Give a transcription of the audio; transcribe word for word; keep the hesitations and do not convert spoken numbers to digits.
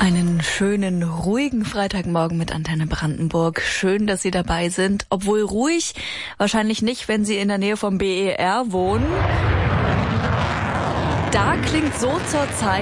Einen schönen, ruhigen Freitagmorgen mit Antenne Brandenburg. Schön, dass Sie dabei sind. Obwohl ruhig, wahrscheinlich nicht, wenn Sie in der Nähe vom B E R wohnen. Da klingt so zur Zeit